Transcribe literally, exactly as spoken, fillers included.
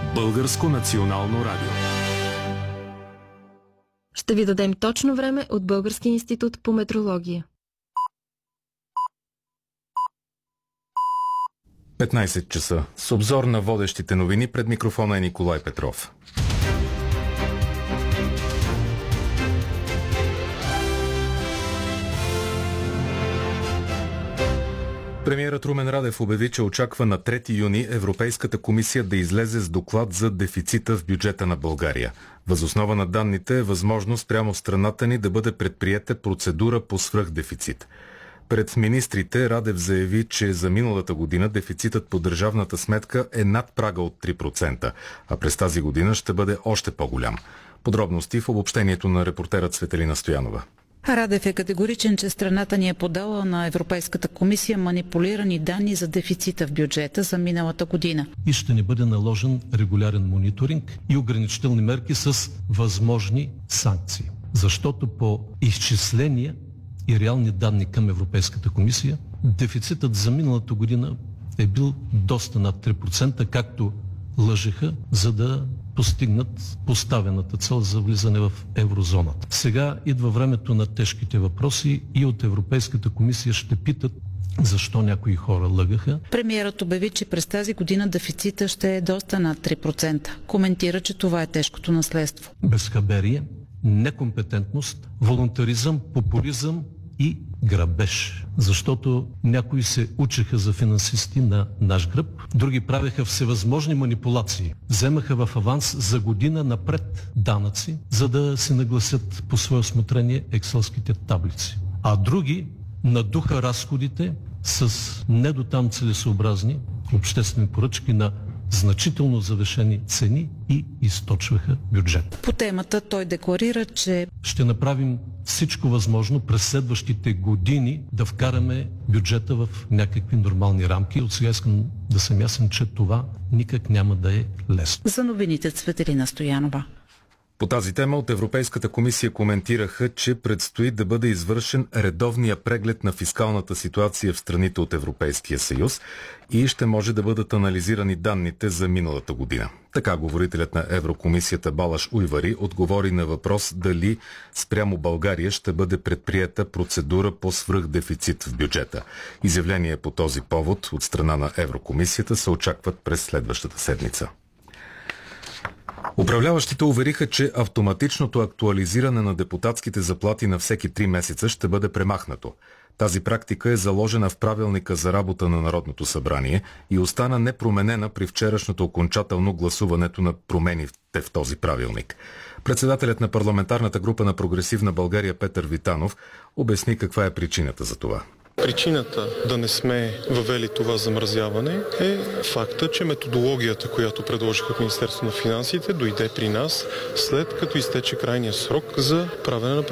Българско национално радио. Ще ви дадем точно време от Българския институт по метрология. петнайсет часа. С обзор на водещите новини пред микрофона е Николай Петров. Премиерът Румен Радев обяви, че очаква на трети юни Европейската комисия да излезе с доклад за дефицита в бюджета на България. Въз основа на данните е възможно спрямо страната ни да бъде предприета процедура по свръхдефицит. Пред министрите Радев заяви, че за миналата година дефицитът по държавната сметка е над прага от три процента, а през тази година ще бъде още по-голям. Подробности в обобщението на репортера Цветелина Стоянова. Радев е категоричен, че страната ни е подала на Европейската комисия манипулирани данни за дефицита в бюджета за миналата година. И ще ни бъде наложен регулярен мониторинг и ограничителни мерки с възможни санкции. Защото по изчисления и реални данни към Европейската комисия, дефицитът за миналата година е бил доста над три процента, както лъжеха, за да постигнат поставената цел за влизане в еврозоната. Сега идва времето на тежките въпроси и от Европейската комисия ще питат защо някои хора лъгаха. Премиерът обяви, че през тази година дефицита ще е доста над три процента. Коментира, че това е тежкото наследство. Безхаберие, некомпетентност, волунтаризъм, популизъм и грабеж. Защото някои се учеха за финансисти на наш гръб, други правеха всевъзможни манипулации. Вземаха в аванс за година напред данъци, за да се нагласят по свое усмотрение екселските таблици. А други надуха разходите с недотам целесообразни обществени поръчки на значително завишени цени и източваха бюджет. По темата той декларира, че ще направим всичко възможно през следващите години да вкараме бюджета в някакви нормални рамки. От сега искам да съм ясен, че това никак няма да е лесно. За новините Цветелина Стоянова. По тази тема от Европейската комисия коментираха, че предстои да бъде извършен редовния преглед на фискалната ситуация в страните от Европейския съюз и ще може да бъдат анализирани данните за миналата година. Така говорителят на Еврокомисията Балаш Уйвари отговори на въпрос дали спрямо България ще бъде предприета процедура по свръхдефицит в бюджета. Изявление по този повод от страна на Еврокомисията се очакват през следващата седмица. Управляващите увериха, че автоматичното актуализиране на депутатските заплати на всеки три месеца ще бъде премахнато. Тази практика е заложена в правилника за работа на Народното събрание и остана непроменена при вчерашното окончателно гласуването на промените в този правилник. Председателят на парламентарната група на Прогресивна България Петър Витанов обясни каква е причината за това. Причината да не сме въвели това замразяване е факта, че методологията, която предложиха от Министерството на финансите, дойде при нас след като изтече крайния срок за правене на